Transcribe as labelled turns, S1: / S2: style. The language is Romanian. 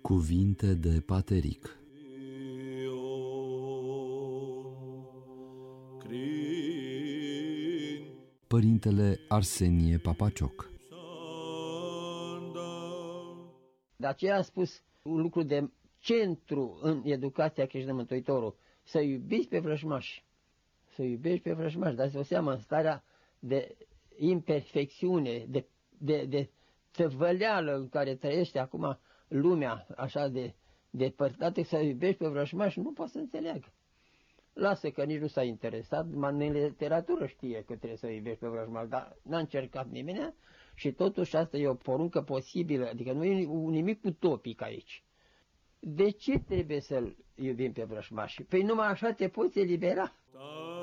S1: Cuvinte de Pateric. Părintele Arsenie Papacioc.
S2: De aceea a spus un lucru de centru în educația creștină Mântuitorul, să iubiți pe vrăjmași. Să iubești pe vrăjmași, dați-vă seama, în starea de imperfecțiune, de tăvăleală în care trăiește acum lumea, așa de depărtată, să iubești pe vrăjmași, nu poate să înțeleagă. Lasă că nici nu s-a interesat, în literatură știe că trebuie să iubești pe vrăjmași, dar n-a încercat nimeni și totuși asta e o poruncă posibilă, adică nu e nimic utopic aici. De ce trebuie să-l iubim pe vrăjmași? Păi numai așa te poți elibera.